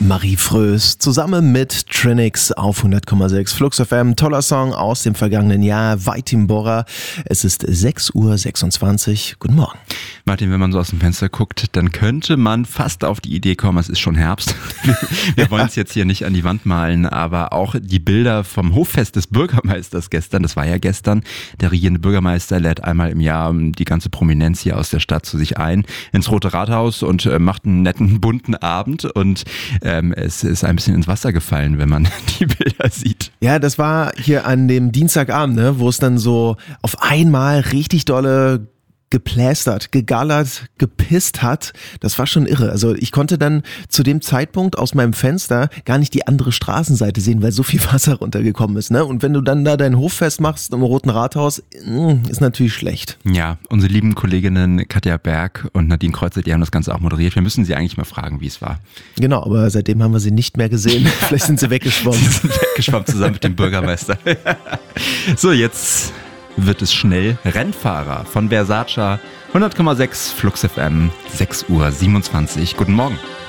Marie Frös zusammen mit Trinix auf 100,6 Flux FM. Toller Song aus dem vergangenen Jahr, Vajtimboraa. Es ist 6:26 Uhr. Guten Morgen. Martin, wenn man so aus dem Fenster guckt, dann könnte man fast auf die Idee kommen, es ist schon Herbst. Wir wollen es jetzt hier nicht an die Wand malen, aber auch die Bilder vom Hoffest des Bürgermeisters gestern, das war ja gestern, der regierende Bürgermeister lädt einmal im Jahr die ganze Prominenz hier aus der Stadt zu sich ein, ins Rote Rathaus und macht einen netten, bunten Abend und es ist ein bisschen ins Wasser gefallen, wenn man die Bilder sieht. Ja, das war hier an dem Dienstagabend, ne, wo es dann so auf einmal richtig dolle geplästert, gegallert, gepisst hat. Das war schon irre. Also ich konnte dann zu dem Zeitpunkt aus meinem Fenster gar nicht die andere Straßenseite sehen, weil so viel Wasser runtergekommen ist. Ne? Und wenn du dann da dein Hoffest machst im Roten Rathaus, ist natürlich schlecht. Ja, unsere lieben Kolleginnen Katja Berg und Nadine Kreuzer, die haben das Ganze auch moderiert. Wir müssen sie eigentlich mal fragen, wie es war. Genau, aber seitdem haben wir sie nicht mehr gesehen. Vielleicht sind sie weggeschwommen. Sie sind weggeschwommen zusammen mit dem Bürgermeister. So, jetzt wird es schnell. Rennfahrer von Versace, 100,6 Flux FM, 6:27 Uhr. Guten Morgen.